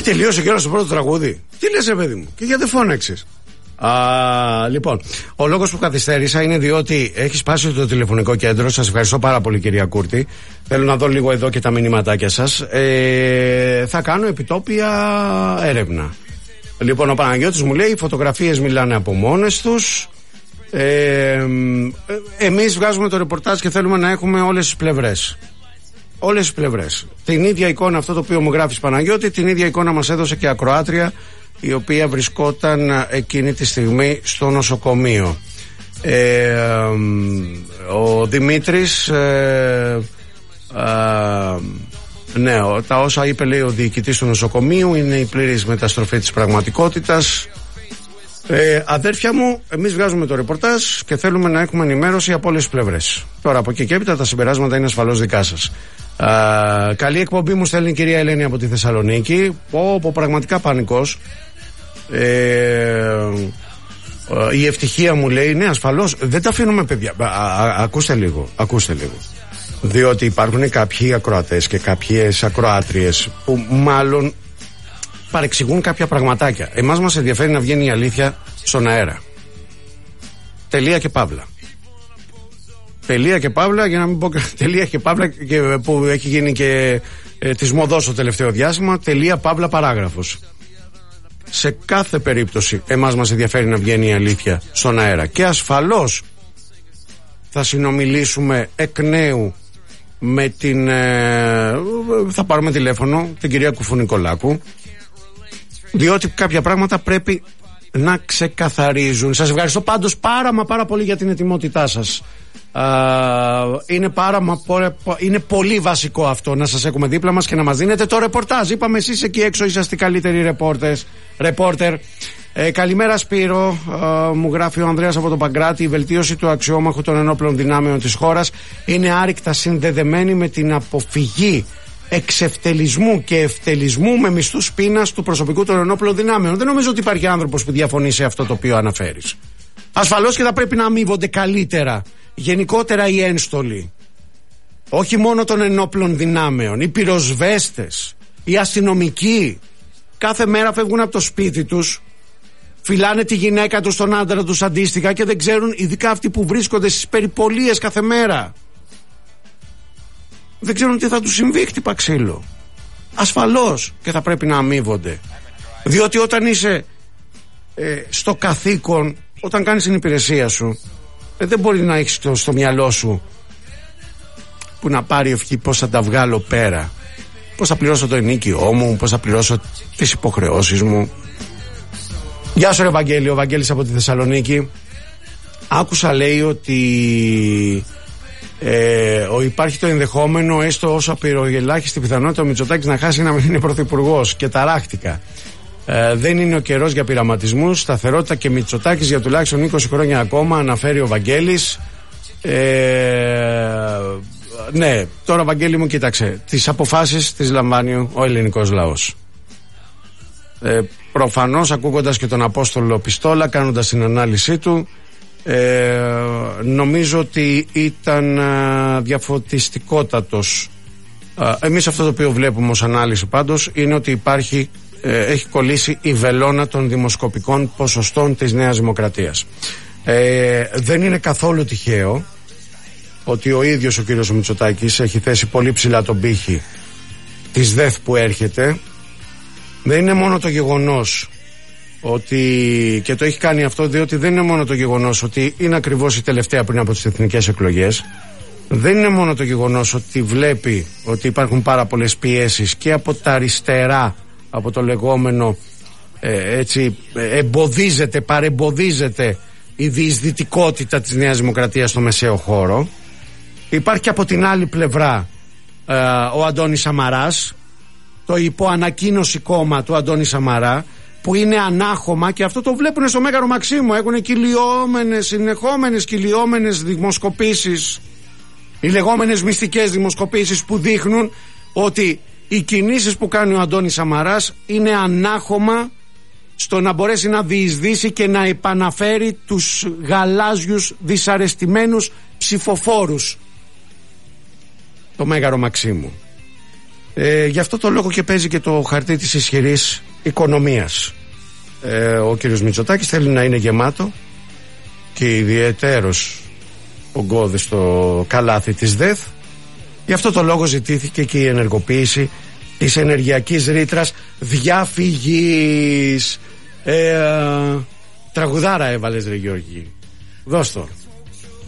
τελείωσε και όλο το πρώτο τραγούδι. Τι λες, παιδί μου, και γιατί φώναξες? Λοιπόν, ο λόγος που καθυστέρησα είναι διότι έχει σπάσει το τηλεφωνικό κέντρο. Σας ευχαριστώ πάρα πολύ, κυρία Κούρτη. Θέλω να δω λίγο εδώ και τα μηνύματάκια σας. Θα κάνω επιτόπια έρευνα. Λοιπόν, ο Παναγιώτης μου λέει: οι φωτογραφίες μιλάνε από μόνες τους. Εμείς βγάζουμε το ρεπορτάζ και θέλουμε να έχουμε όλες τις πλευρές. Όλες τις πλευρές. Την ίδια εικόνα, αυτό το οποίο μου γράφεις, Παναγιώτη, την ίδια εικόνα μας έδωσε και ακροάτρια, η οποία βρισκόταν εκείνη τη στιγμή στο νοσοκομείο. Ο Δημήτρης, ναι, τα όσα είπε, λέει, ο διοικητής του νοσοκομείου είναι η πλήρης μεταστροφή της πραγματικότητας. Αδέρφια μου, εμείς βγάζουμε το ρεπορτάζ και θέλουμε να έχουμε ενημέρωση από όλες τις πλευρές. Τώρα από εκεί και έπειτα τα συμπεράσματα είναι ασφαλώς δικά σας. Καλή εκπομπή, μου στέλνει η κυρία Ελένη από τη Θεσσαλονίκη. Πραγματικά πανικός. Η Ευτυχία μου λέει: ναι, ασφαλώς δεν τα αφήνουμε, παιδιά. Ακούστε λίγο. Διότι υπάρχουν κάποιοι ακροατές και κάποιες ακροάτριες που μάλλον παρεξηγούν κάποια πραγματάκια. Εμάς μας ενδιαφέρει να βγαίνει η αλήθεια στον αέρα. Τελεία και παύλα. Τελεία και παύλα, για να μην πω τελεία και παύλα, που έχει γίνει και της μοδός το τελευταίο διάστημα. Τελεία παύλα παράγραφος. Σε κάθε περίπτωση εμάς μας ενδιαφέρει να βγαίνει η αλήθεια στον αέρα. Και ασφαλώς θα συνομιλήσουμε εκ νέου με την θα πάρουμε τηλέφωνο την κυρία Κουφουνικολάκου, διότι κάποια πράγματα πρέπει να ξεκαθαρίζουν. Σας ευχαριστώ πάντως πάρα πολύ για την ετοιμότητά σας. Είναι πολύ βασικό αυτό, να σας έχουμε δίπλα μας και να μας δίνετε το ρεπορτάζ. Είπαμε, εσείς εκεί έξω είσαστε οι καλύτεροι ρεπόρτερ. Καλημέρα, Σπύρο, μου γράφει ο Ανδρέας από τον Παγκράτη. Η βελτίωση του αξιόμαχου των ενόπλων δυνάμεων της χώρας είναι άρρηκτα συνδεδεμένη με την αποφυγή εξευτελισμού και ευτελισμού με μισθούς πείνας του προσωπικού των ενόπλων δυνάμεων. Δεν νομίζω ότι υπάρχει άνθρωπος που διαφωνεί σε αυτό το οποίο αναφέρεις. Ασφαλώς και θα πρέπει να αμείβονται καλύτερα, γενικότερα οι ένστολοι, όχι μόνο των ενόπλων δυνάμεων, οι πυροσβέστες, οι αστυνομικοί. Κάθε μέρα φεύγουν από το σπίτι τους, φυλάνε τη γυναίκα τους, τον άντρα τους αντίστοιχα, και δεν ξέρουν, ειδικά αυτοί που βρίσκονται στις περιπολίες κάθε μέρα, δεν ξέρουν τι θα τους συμβεί, χτυπά ξύλο. Ασφαλώς και θα πρέπει να αμείβονται, διότι όταν είσαι στο καθήκον, όταν κάνεις την υπηρεσία σου, δεν μπορεί να έχεις στο μυαλό σου που να πάρει ευχή πώς θα τα βγάλω πέρα, πώς θα πληρώσω το ενίκιό μου, πώς θα πληρώσω τις υποχρεώσεις μου. Γεια σου ρε Βαγγέλη, ο Βαγγέλης από τη Θεσσαλονίκη. Άκουσα, λέει, ότι υπάρχει το ενδεχόμενο, έστω όσο απειροελάχιστη πιθανότητα, ο Μητσοτάκης να χάσει να μην είναι πρωθυπουργός, και ταράχτηκα. Δεν είναι ο καιρός για πειραματισμούς. Σταθερότητα και Μητσοτάκης για τουλάχιστον 20 χρόνια ακόμα, αναφέρει ο Βαγγέλης. Ναι, τώρα, Βαγγέλη μου, κοίταξε, τις αποφάσεις τις λαμβάνει ο ελληνικός λαός. Προφανώς, ακούγοντας και τον Απόστολο Πιστόλα, κάνοντας την ανάλυση του, νομίζω ότι ήταν διαφωτιστικότατος. Εμείς αυτό το οποίο βλέπουμε ως ανάλυση πάντως είναι ότι έχει κολλήσει η βελόνα των δημοσκοπικών ποσοστών της Νέας Δημοκρατίας. Δεν είναι καθόλου τυχαίο ότι ο ίδιος ο κύριος Μητσοτάκης έχει θέσει πολύ ψηλά τον πύχη της ΔΕΘ που έρχεται. Δεν είναι μόνο το γεγονός ότι, και το έχει κάνει αυτό διότι δεν είναι μόνο το γεγονός ότι είναι ακριβώς η τελευταία πριν από τις εθνικές εκλογές. Δεν είναι μόνο το γεγονός ότι βλέπει ότι υπάρχουν πάρα πολλές πιέσεις και από τα αριστερά, από το λεγόμενο παρεμποδίζεται η διεισδυτικότητα της Νέας Δημοκρατίας στο μεσαίο χώρο. Υπάρχει και από την άλλη πλευρά ο Αντώνης Σαμαράς, το υποανακοίνωση κόμμα του Αντώνη Σαμαρά, που είναι ανάχωμα, και αυτό το βλέπουν στο Μέγαρο Μαξίμου. Έχουν συνεχόμενες κυλιόμενες δημοσκοπήσεις, οι λεγόμενες μυστικές δημοσκοπήσεις, που δείχνουν ότι οι κινήσεις που κάνει ο Αντώνης Σαμαράς είναι ανάχωμα στο να μπορέσει να διεισδύσει και να επαναφέρει τους γαλάζιους δυσαρεστημένους ψηφοφόρους το Μέγαρο Μαξίμου. Γι' αυτό το λόγο και παίζει και το χαρτί της ισχυρής οικονομίας. Ο κύριος Μητσοτάκης θέλει να είναι γεμάτο και ιδιαιτέρως ογκώδη στο καλάθι της ΔΕΘ. Γι' αυτό το λόγο ζητήθηκε και η ενεργοποίηση της ενεργειακής ρήτρας διαφυγής. Τραγουδάρα έβαλες, ρε Γιώργη. Δώσ' το.